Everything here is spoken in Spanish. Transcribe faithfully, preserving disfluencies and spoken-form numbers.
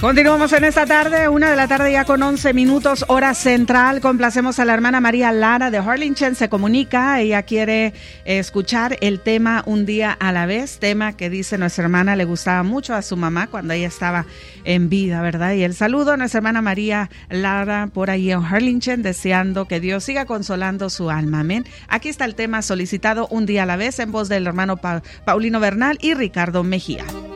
Continuamos en esta tarde, una de la tarde ya con once minutos, hora central. Complacemos a la hermana María Lara de Harlingen. Se comunica, ella quiere escuchar el tema Un día a la vez, tema que dice nuestra hermana le gustaba mucho a su mamá cuando ella estaba en vida, ¿verdad? Y el saludo a nuestra hermana María Lara por ahí en Harlingen, deseando que Dios siga consolando su alma, amén. Aquí está el tema solicitado Un día a la vez en voz del hermano pa- Paulino Bernal y Ricardo Mejía.